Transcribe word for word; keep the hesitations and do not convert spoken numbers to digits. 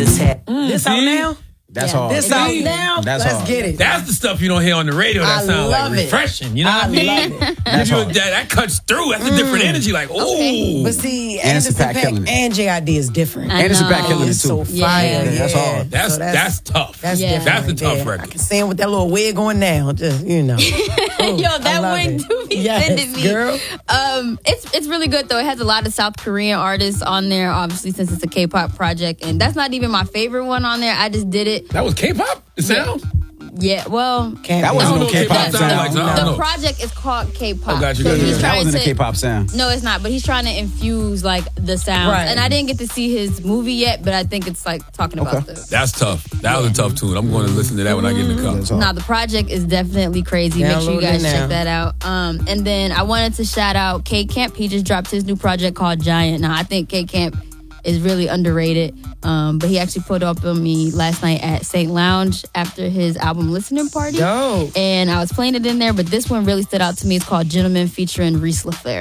Jesus had. Mm, this out now? That's yeah. hard. This out now? That's Let's hard. get it. That's the stuff you don't hear on the radio that I sounds like love it. refreshing. You know I what I mean? love it. Give you a- that, that cuts through. That's a different energy. Like, ooh. Okay. But see, Anderson Anderson Paak killing Paak it. and J I D is different. I Anderson know. Paak killing it It's too. so fire. Yeah. Yeah. That's hard. That's, So that's tough. That's Yeah. different. That's the right tough there. record. I can see him with that little wig on now. Just, you know. Ooh, Yo, I that love wig it. do be Yes, sending me. girl. Um, it's it's really good though. It has a lot of South Korean artists on there, obviously since it's a K-pop project, and that's not even my favorite one on there. I just did it. That was K-pop? The sound? Yeah, well, Can't That be. wasn't I no don't know what K-pop K-pop sound like, sound. so I don't the know. project is called K-pop. Oh, gotcha, So gotcha, he's gotcha. That trying wasn't a to. K-pop sound. No, it's not. But he's trying to infuse like the sounds, Right. and I didn't get to see his movie yet. But I think it's like talking about Okay. the. That's tough. That was a tough tune. I'm going to listen to that when I get in the car. That's hard. Now the project is definitely crazy. Make sure you Download guys it now. check that out. Um, and then I wanted to shout out K Camp. He just dropped his new project called Giant. Now I think K Camp is really underrated. Um, but he actually put up on me last night at Saint Lounge after his album listening party. Dope. And I was playing it in there, but this one really stood out to me. It's called Gentleman featuring Reese LaFleur.